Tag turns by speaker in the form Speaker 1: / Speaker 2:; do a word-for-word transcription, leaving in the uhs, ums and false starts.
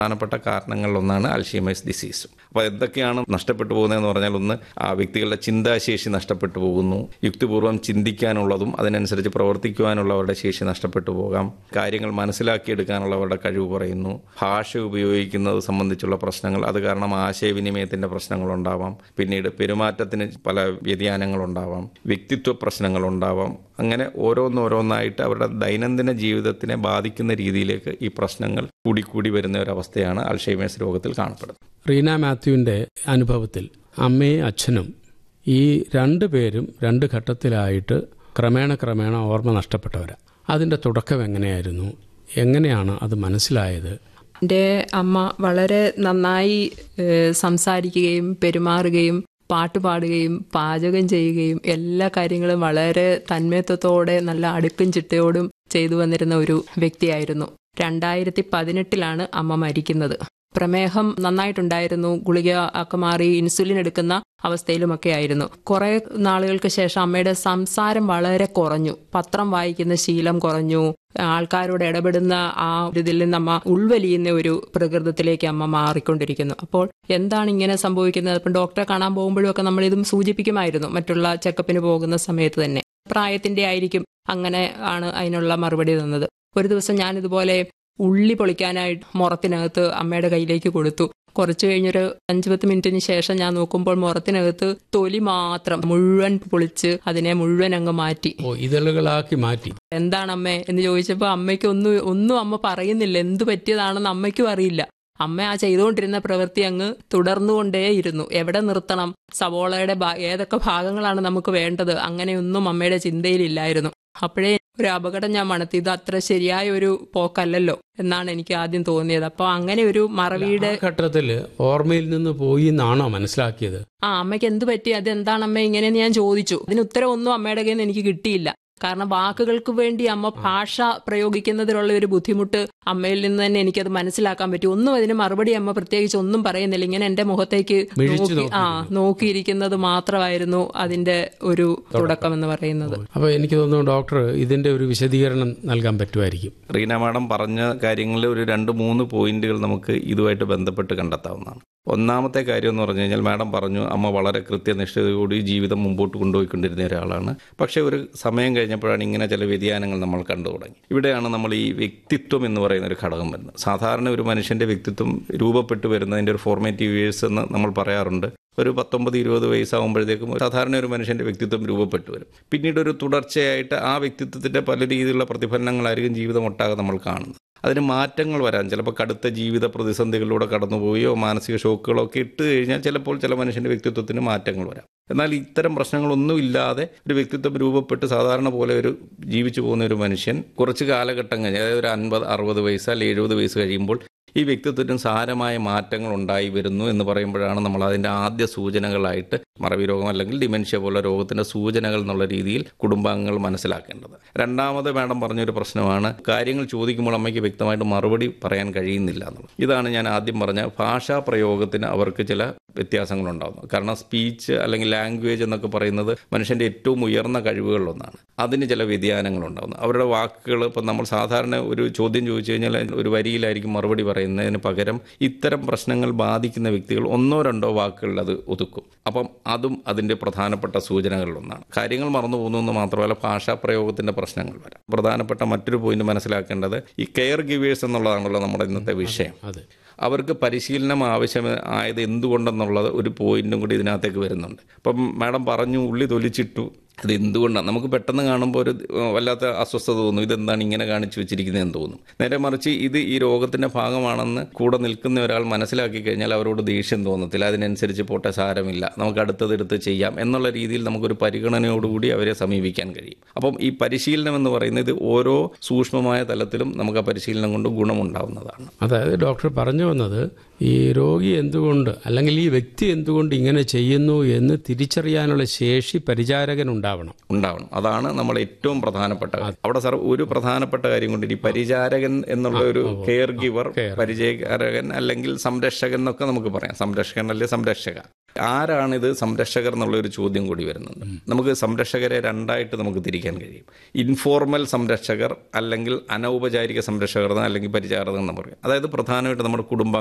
Speaker 1: പ്രധാനപ്പെട്ട കാരണങ്ങളിലൊന്നാണ് Alzheimer's disease. അപ്പോൾ എന്തൊക്കെയാണ് നഷ്ടപ്പെട്ടു പോകുന്നതെന്ന് പറഞ്ഞാൽ, ഒന്ന് ആ വ്യക്തികളുടെ ചിന്താശേഷി നഷ്ടപ്പെട്ടു പോകുന്നു, യുക്തിപൂർവ്വം ചിന്തിക്കാനുള്ളതും അതിനനുസരിച്ച് പ്രവർത്തിക്കുവാനുള്ളവരുടെ ശേഷി നഷ്ടപ്പെട്ടു പോകാം, കാര്യങ്ങൾ മനസ്സിലാക്കിയെടുക്കാനുള്ളവരുടെ കഴിവ് കുറയുന്നു, ഭാഷ ഉപയോഗിക്കുന്നത് സംബന്ധിച്ചുള്ള പ്രശ്നങ്ങൾ, അത് കാരണം ആശയവിനിമയത്തിൻ്റെ പ്രശ്നങ്ങളുണ്ടാവാം, പിന്നീട് പെരുമാറ്റത്തിന് പല വ്യതിയാനങ്ങളുണ്ടാവാം, വ്യക്തിത്വ പ്രശ്നങ്ങളുണ്ടാവാം. അങ്ങനെ ഓരോന്നോരോന്നായിട്ട് അവരുടെ ദൈനംദിന ജീവിതത്തിനെ ബാധിക്കുന്ന രീതിയിലേക്ക് ഈ പ്രശ്നങ്ങൾ കൂടിക്കൂടി വരുന്ന ഒരവസ്ഥയാണ് അൽഷൈമേഴ്സ് രോഗത്തിൽ കാണപ്പെടുന്നത്.
Speaker 2: റീന മാത്യുവിൻ്റെ അനുഭവത്തിൽ അമ്മയും അച്ഛനും ഈ രണ്ടു പേരും രണ്ട് ഘട്ടത്തിലായിട്ട് ക്രമേണ ക്രമേണ ഓർമ്മ നഷ്ടപ്പെട്ടവരാണ്. അതിൻ്റെ തുടക്കം എങ്ങനെയായിരുന്നു? എങ്ങനെയാണ് അത് മനസ്സിലായത്?
Speaker 3: എൻ്റെ അമ്മ വളരെ നന്നായി സംസാരിക്കുകയും പെരുമാറുകയും പാട്ടുപാടുകയും പാചകം ചെയ്യുകയും എല്ലാ കാര്യങ്ങളും വളരെ തന്മയത്വത്തോടെ നല്ല അടുക്കും ചിട്ടയോടും ചെയ്തു വന്നിരുന്ന ഒരു വ്യക്തിയായിരുന്നു. രണ്ടായിരത്തി പതിനെട്ടിലാണ് അമ്മ മരിക്കുന്നത്. പ്രമേഹം നന്നായിട്ടുണ്ടായിരുന്നു, ഗുളിക ഒക്കെ മാറി ഇൻസുലിൻ എടുക്കുന്ന അവസ്ഥയിലുമൊക്കെ ആയിരുന്നു. കുറെ നാളുകൾക്ക് ശേഷം അമ്മയുടെ സംസാരം വളരെ കുറഞ്ഞു, പത്രം വായിക്കുന്ന ശീലം കുറഞ്ഞു, ആൾക്കാരോട് ഇടപെടുന്ന ആ ഇതിൽ നിന്ന് അമ്മ ഉൾവലിയുന്ന ഒരു പ്രകൃതത്തിലേക്ക് അമ്മ മാറിക്കൊണ്ടിരിക്കുന്നു. അപ്പോൾ എന്താണ് ഇങ്ങനെ സംഭവിക്കുന്നത്? അപ്പം ഡോക്ടറെ കാണാൻ പോകുമ്പോഴും ഒക്കെ നമ്മൾ ഇതും സൂചിപ്പിക്കുമായിരുന്നു, മറ്റുള്ള ചെക്കപ്പിന് പോകുന്ന സമയത്ത് തന്നെ. പ്രായത്തിന്റെ ആയിരിക്കും, അങ്ങനെ ആണ് അതിനുള്ള മറുപടി തന്നത്. ഒരു ദിവസം ഞാനിതുപോലെ ഉള്ളി പൊളിക്കാനായിട്ട് മുറത്തിനകത്ത് അമ്മയുടെ കയ്യിലേക്ക് കൊടുത്തു. കുറച്ചു കഴിഞ്ഞൊരു അഞ്ചു പത്ത് മിനിറ്റിന് ശേഷം ഞാൻ നോക്കുമ്പോൾ മുറത്തിനകത്ത് തൊലി മാത്രം മുഴുവൻ പൊളിച്ച് അതിനെ മുഴുവൻ അങ്ങ് മാറ്റി,
Speaker 2: ഇതളുകളാക്കി മാറ്റി.
Speaker 3: എന്താണ് അമ്മേ എന്ന് ചോദിച്ചപ്പോൾ അമ്മയ്ക്ക് ഒന്നും ഒന്നും അമ്മ പറയുന്നില്ല. എന്തു പറ്റിയതാണെന്ന് അമ്മയ്ക്കും അറിയില്ല. അമ്മ ആ ചെയ്തുകൊണ്ടിരുന്ന പ്രവൃത്തി അങ്ങ് തുടർന്നുകൊണ്ടേയിരുന്നു. എവിടെ നിർത്തണം, സവോളയുടെ ഏതൊക്കെ ഭാഗങ്ങളാണ് നമുക്ക് വേണ്ടത്, അങ്ങനെയൊന്നും അമ്മയുടെ ചിന്തയിലില്ലായിരുന്നു. അപ്പോഴേ ഒരു അപകടം ഞാൻ മണത്തി. ഇത് അത്ര ശരിയായ ഒരു പോക്കല്ലല്ലോ എന്നാണ് എനിക്ക് ആദ്യം തോന്നിയത്. അപ്പൊ അങ്ങനെ ഒരു മറവിയുടെ
Speaker 2: ഘട്ടത്തില് ഓർമ്മയിൽ നിന്ന് പോയി എന്നാണോ മനസ്സിലാക്കിയത്?
Speaker 3: ആ അമ്മയ്ക്ക് എന്ത് പറ്റി, അത് എന്താണ് അമ്മ ഇങ്ങനെയെന്ന് ഞാൻ ചോദിച്ചു. അതിന് ഉത്തരം ഒന്നും അമ്മയുടെ കയ്യിൽ നിന്ന് എനിക്ക് കിട്ടിയില്ല. കാരണം വാക്കുകൾക്ക് വേണ്ടി അമ്മ ഭാഷ പ്രയോഗിക്കുന്നതിലുള്ള ഒരു ബുദ്ധിമുട്ട് അമ്മയിൽ നിന്ന് തന്നെ എനിക്കത് മനസ്സിലാക്കാൻ പറ്റി. ഒന്നും അതിന് മറുപടി അമ്മ പ്രത്യേകിച്ച് ഒന്നും പറയുന്നില്ല. ഇങ്ങനെ എന്റെ മുഖത്തേക്ക് നോക്കി ആ നോക്കിയിരിക്കുന്നത് മാത്രമായിരുന്നു അതിന്റെ ഒരു തുടക്കം എന്ന് പറയുന്നത്.
Speaker 2: അപ്പൊ എനിക്ക് തോന്നുന്നു ഡോക്ടർ ഇതിന്റെ ഒരു വിശദീകരണം നൽകാൻ പറ്റുമായിരിക്കും.
Speaker 1: റീന മാഡം പറഞ്ഞ കാര്യങ്ങളിൽ ഒരു രണ്ട് മൂന്ന് പോയിന്റുകൾ നമുക്ക് ഇതുമായിട്ട് ബന്ധപ്പെട്ട് കണ്ടെത്താവുന്നതാണ്. ഒന്നാമത്തെ കാര്യം എന്ന് പറഞ്ഞു കഴിഞ്ഞാൽ, മാഡം പറഞ്ഞു അമ്മ വളരെ കൃത്യനിഷ്ഠതയോടെ ജീവിതം മുമ്പോട്ട് കൊണ്ടുപോയിക്കൊണ്ടിരുന്ന ഒരാളാണ്. പക്ഷേ ഒരു സമയം കഴിഞ്ഞപ്പോഴാണ് ഇങ്ങനെ ചില വ്യതിയാനങ്ങൾ നമ്മൾ കണ്ടു തുടങ്ങി. ഇവിടെയാണ് നമ്മൾ ഈ വ്യക്തിത്വം എന്ന് പറയുന്ന ഒരു ഘടകം വരുന്നത്. സാധാരണ ഒരു മനുഷ്യൻ്റെ വ്യക്തിത്വം രൂപപ്പെട്ടു വരുന്നതിൻ്റെ ഒരു ഫോർമേറ്റീവ് ഇയേഴ്സ് എന്ന് നമ്മൾ പറയാറുണ്ട്. ഒരു പത്തൊമ്പത് ഇരുപത് വയസ്സാകുമ്പോഴത്തേക്കും സാധാരണ ഒരു മനുഷ്യൻ്റെ വ്യക്തിത്വം രൂപപ്പെട്ടു വരും. പിന്നീട് ഒരു തുടർച്ചയായിട്ട് ആ വ്യക്തിത്വത്തിൻ്റെ പല രീതിയിലുള്ള പ്രതിഫലനങ്ങളായിരിക്കും ജീവിതം ഒട്ടാകെ നമ്മൾ കാണുന്നത്. അതിന് മാറ്റങ്ങൾ വരാൻ ചിലപ്പോൾ കടുത്ത ജീവിത പ്രതിസന്ധികളിലൂടെ കടന്നുപോവുകയോ മാനസിക ഷോക്കുകളോ ഒക്കെ ഇട്ട് കഴിഞ്ഞാൽ ചിലപ്പോൾ ചില മനുഷ്യൻ്റെ വ്യക്തിത്വത്തിന് മാറ്റങ്ങൾ വരാം. എന്നാൽ ഇത്തരം പ്രശ്നങ്ങളൊന്നും ഇല്ലാതെ ഒരു വ്യക്തിത്വം രൂപപ്പെട്ട് സാധാരണ പോലെ ഒരു ജീവിച്ചു പോകുന്ന ഒരു മനുഷ്യൻ കുറച്ച് കാലഘട്ടം കഴിഞ്ഞ്, അതായത് ഒരു അൻപത് അറുപത് വയസ്സ് അല്ലെങ്കിൽ എഴുപത് വയസ്സ് കഴിയുമ്പോൾ ഈ വ്യക്തിത്വത്തിന് സാരമായ മാറ്റങ്ങൾ ഉണ്ടായി വരുന്നു എന്ന് പറയുമ്പോഴാണ് നമ്മൾ അതിൻ്റെ ആദ്യ സൂചനകളായിട്ട് മറവി രോഗം അല്ലെങ്കിൽ ഡിമെൻഷ്യ പോലുള്ള രോഗത്തിൻ്റെ സൂചനകൾ എന്നുള്ള രീതിയിൽ കുടുംബാംഗങ്ങൾ മനസ്സിലാക്കേണ്ടത്. രണ്ടാമത് മാഡം പറഞ്ഞൊരു പ്രശ്നമാണ്, കാര്യങ്ങൾ ചോദിക്കുമ്പോൾ അമ്മയ്ക്ക് വ്യക്തമായിട്ട് മറുപടി പറയാൻ കഴിയുന്നില്ല എന്നുള്ളത്. ഇതാണ് ഞാൻ ആദ്യം പറഞ്ഞ ഭാഷാ പ്രയോഗത്തിന് അവർക്ക് ചില വ്യത്യാസങ്ങളുണ്ടാകുന്നു. കാരണം സ്പീച്ച് അല്ലെങ്കിൽ ലാംഗ്വേജ് എന്നൊക്കെ പറയുന്നത് മനുഷ്യൻ്റെ ഏറ്റവും ഉയർന്ന കഴിവുകളിലൊന്നാണ്. അതിന് ചില വ്യതിയാനങ്ങളുണ്ടാകുന്നു. അവരുടെ വാക്കുകൾ ഇപ്പം നമ്മൾ സാധാരണ ഒരു ചോദ്യം ചോദിച്ചു കഴിഞ്ഞാൽ ഒരു വരിയിലായിരിക്കും മറുപടി പറയുന്നതിന് പകരം ഇത്തരം പ്രശ്നങ്ങൾ ബാധിക്കുന്ന വ്യക്തികൾ ഒന്നോ രണ്ടോ വാക്കുകളിൽ അത് ഒതുക്കും. അപ്പം അതും അതിൻ്റെ പ്രധാനപ്പെട്ട സൂചനകളിലൊന്നാണ്. കാര്യങ്ങൾ മറന്നു പോകുന്നു മാത്രമല്ല ഭാഷാ പ്രയോഗത്തിൻ്റെ പ്രശ്നങ്ങൾ വരാം. പ്രധാനപ്പെട്ട മറ്റൊരു പോയിന്റ് മനസ്സിലാക്കേണ്ടത് ഈ കെയർ ഗിവേഴ്സ് എന്നുള്ളതാണല്ലോ നമ്മുടെ ഇന്നത്തെ വിഷയം. അവർക്ക് പരിശീലനം ആവശ്യം ആയത് എന്തുകൊണ്ടെന്നുള്ളത് ഒരു പോയിന്റും കൂടി ഇതിനകത്തേക്ക് വരുന്നുണ്ട്. അപ്പം മാഡം പറഞ്ഞു ഉള്ളി തൊലിച്ചിട്ടു, അത് എന്തുകൊണ്ടാണ് നമുക്ക് പെട്ടെന്ന് കാണുമ്പോൾ ഒരു വല്ലാത്ത അസ്വസ്ഥത തോന്നും. ഇതെന്താണ് ഇങ്ങനെ കാണിച്ചു വെച്ചിരിക്കുന്നതെന്ന് തോന്നും. നേരെ മറിച്ച് ഇത് ഈ രോഗത്തിൻ്റെ ഭാഗമാണെന്ന് കൂടെ നിൽക്കുന്ന ഒരാൾ മനസ്സിലാക്കി കഴിഞ്ഞാൽ അവരോട് ദേഷ്യം തോന്നത്തില്ല. അതിനനുസരിച്ച് പോട്ടെ, സാരമില്ല, നമുക്ക് അടുത്തതെടുത്ത് ചെയ്യാം എന്നുള്ള രീതിയിൽ നമുക്കൊരു പരിഗണനയോടുകൂടി അവരെ സമീപിക്കാൻ കഴിയും. അപ്പം ഈ പരിശീലനം എന്ന് പറയുന്നത് ഓരോ സൂക്ഷ്മമായ തലത്തിലും നമുക്ക് ആ പരിശീലനം കൊണ്ട് ഗുണമുണ്ടാവുന്നതാണ്.
Speaker 2: അതായത് ഡോക്ടർ പറഞ്ഞു വന്നത് ഈ രോഗി എന്തുകൊണ്ട് അല്ലെങ്കിൽ ഈ വ്യക്തി എന്തുകൊണ്ട് ഇങ്ങനെ ചെയ്യുന്നു എന്ന് തിരിച്ചറിയാനുള്ള ശേഷി പരിചാരകൻ ഉണ്ടാവണം
Speaker 1: ഉണ്ടാവണം അതാണ് നമ്മൾ ഏറ്റവും പ്രധാനപ്പെട്ട കാര്യം. അവിടെ സാർ ഒരു പ്രധാനപ്പെട്ട കാര്യം കൊണ്ട് ഈ പരിചാരകൻ എന്നുള്ള ഒരു കെയർ ഗിവർ, പരിചാരകൻ അല്ലെങ്കിൽ സംരക്ഷകൻ എന്നൊക്കെ നമുക്ക് പറയാം. സംരക്ഷകൻ അല്ലെങ്കിൽ സംരക്ഷക, ആരാണിത് സംരക്ഷകർ എന്നുള്ളൊരു ചോദ്യം കൂടി വരുന്നുണ്ട്. നമുക്ക് സംരക്ഷകരെ രണ്ടായിട്ട് നമുക്ക് തിരിക്കാൻ കഴിയും. ഇൻഫോർമൽ സംരക്ഷകർ അല്ലെങ്കിൽ അനൗപചാരിക സംരക്ഷകർ അല്ലെങ്കിൽ പരിചാരകർ എന്ന് പറയും. അതായത് പ്രധാനമായിട്ട് നമ്മുടെ കുടുംബ